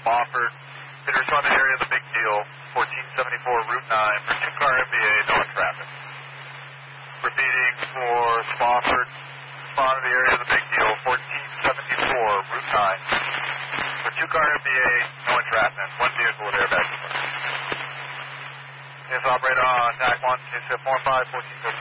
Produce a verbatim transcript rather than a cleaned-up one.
Spofford. Been responding to the area of the Big Deal, fourteen seventy-four Route nine for two-car M B A, no traffic. Repeating for Spofford, respond to the area of the Big Deal, fourteen seventy-four Route nine for two-car M B A, no traffic. One vehicle with airbag. Yes, operator on T A C one, two seven four five, fourteen seventy-four.